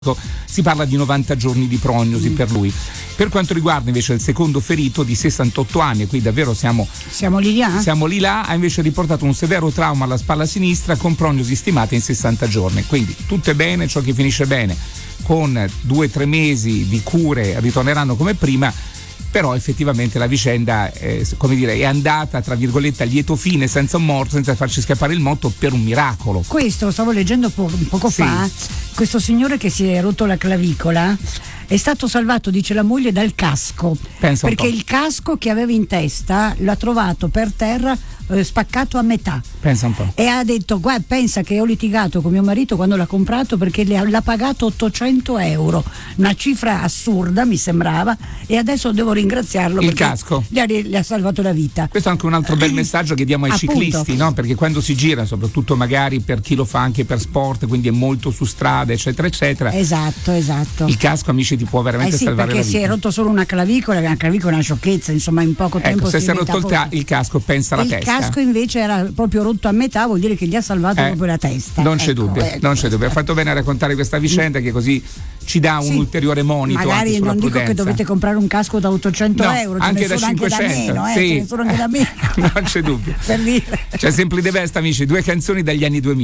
Si parla di 90 giorni di prognosi per lui. Per quanto riguarda invece il secondo ferito di 68 anni, qui davvero siamo lì là, ha invece riportato un severo trauma alla spalla sinistra con prognosi stimate in 60 giorni. Quindi tutto è bene, ciò che finisce bene, con 2-3 mesi di cure ritorneranno come prima. Però effettivamente la vicenda è andata tra virgolette a lieto fine, senza un morto, senza farci scappare il motto, per un miracolo. Questo stavo leggendo poco fa, questo signore che si è rotto la clavicola è stato salvato, dice la moglie, dal casco. Pensa perché il casco che aveva in testa l'ha trovato per terra spaccato a metà. Pensa un po'. E ha detto: guarda, pensa che ho litigato con mio marito quando l'ha comprato perché l'ha pagato 800 euro, una cifra assurda mi sembrava, e adesso devo ringraziarlo il perché casco gli ha salvato la vita. Questo è anche un altro bel messaggio che diamo ai ciclisti, no? Perché quando si gira, soprattutto magari per chi lo fa anche per sport, quindi è molto su strada eccetera eccetera, esatto il casco, amici, ti può veramente salvare la vita. Perché si è rotto solo una clavicola è una sciocchezza, insomma, in poco tempo se si è rotto il casco, pensa alla testa. Il casco invece era proprio rotto a metà, vuol dire che gli ha salvato proprio la testa. Non c'è dubbio. Ha fatto bene a raccontare questa vicenda che così ci dà un ulteriore monito. Magari anche non dico prudenza. Che dovete comprare un casco da 800 euro, anche da 500, anche da meno, non c'è dubbio. Per dire. C'è Simply the Best, amici, 2 canzoni dagli anni 2000.